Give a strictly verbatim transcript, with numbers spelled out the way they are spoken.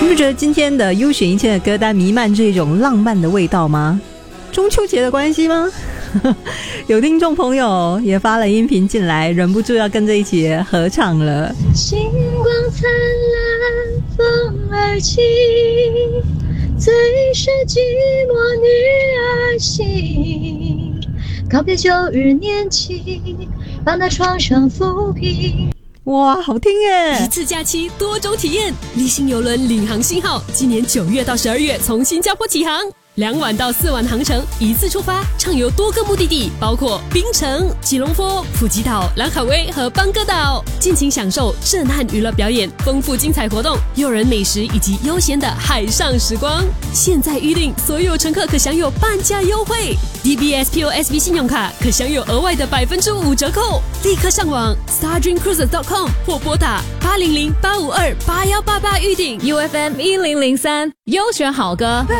你不觉得今天的优选一切的歌单弥漫这种浪漫的味道吗？中秋节的关系吗？有听众朋友也发了音频进来，忍不住要跟着一起合唱了。 星光灿烂，风儿轻，最是寂寞女儿心。告别旧日年轻，把那创伤抚平。 哇，好听耶！ 一次假期多种体验，立新邮轮领航星号今年九月到十二月从新加坡起航，两晚到四晚航程，一次出发，畅游多个目的地，包括槟城、吉隆坡、普吉岛、兰卡威和邦哥岛，尽情享受震撼娱乐表演、丰富精彩活动、诱人美食以及悠闲的海上时光。现在预订，所有乘客可享有半价优惠 ，D B S P O S B 信用卡可享有额外的百分之五折扣。立刻上网 star dream cruises dot com 或拨打八零零八五二八幺八八预订。 U F M 一零零三优选好歌。